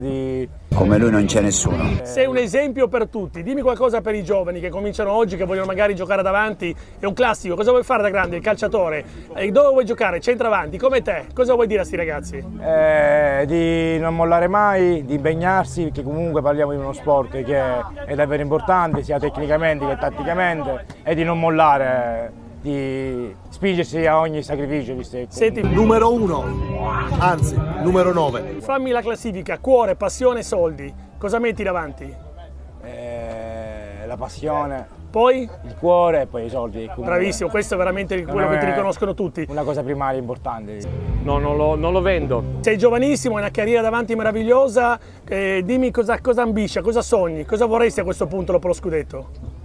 Come lui non c'è nessuno. Sei un esempio per tutti, dimmi qualcosa per i giovani che cominciano oggi, che vogliono magari giocare davanti, è un classico, cosa vuoi fare da grande, il calciatore? Dove vuoi giocare? Centravanti, come te, cosa vuoi dire a sti ragazzi? Di non mollare mai, di impegnarsi, perché comunque parliamo di uno sport che è davvero importante, sia tecnicamente che tatticamente, e di non mollare, di spingersi a ogni sacrificio. Senti, numero 1, anzi numero 9. Fammi la classifica, cuore, passione, soldi, cosa metti davanti? La passione, Poi? il cuore e poi i soldi. Bravissimo, questo è veramente quello che ti riconoscono tutti. Una cosa primaria importante. No, non lo vendo. Sei giovanissimo, hai una carriera davanti meravigliosa, dimmi cosa ambisci, cosa sogni, cosa vorresti a questo punto dopo lo scudetto?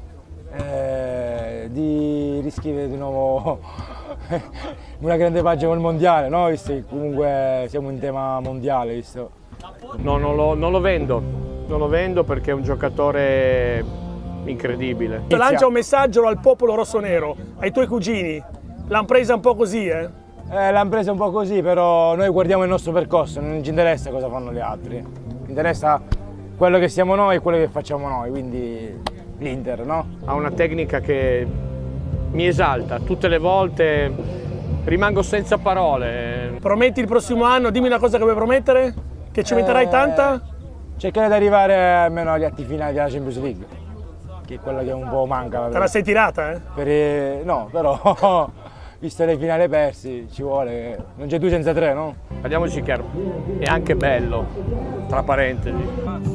Di riscrivere di nuovo una grande pagina col mondiale, no? Visto che comunque siamo in tema mondiale, visto. No, non lo vendo. Non lo vendo perché è un giocatore incredibile. Lancia un messaggio al popolo rossonero, ai tuoi cugini. L'hanno presa un po' così, eh? L'hanno presa un po' così, però noi guardiamo il nostro percorso, non ci interessa cosa fanno gli altri. Ci interessa quello che siamo noi e quello che facciamo noi, quindi l'Inter, no? Ha una tecnica che mi esalta, tutte le volte rimango senza parole. Prometti il prossimo anno, dimmi una cosa che vuoi promettere? Che ci metterai tanta? Cercare di arrivare almeno agli atti finali della Champions League, che è quella che un po' manca. Te la sei tirata, eh? No, però visto le finali persi, ci vuole, non c'è 2 senza 3, no? Parliamoci chiaro, è anche bello, tra parentesi.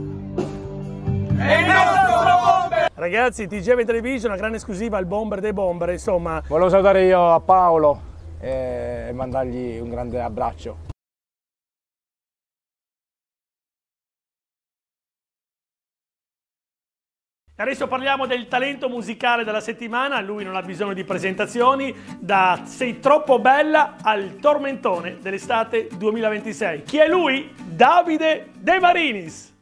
Ragazzi, TGV Television, una grande esclusiva al bomber dei bomber, insomma. Volevo salutare io a Paolo e mandargli un grande abbraccio. Adesso parliamo del talento musicale della settimana, lui non ha bisogno di presentazioni, da Sei troppo bella al tormentone dell'estate 2026. Chi è lui? Davide De Marinis.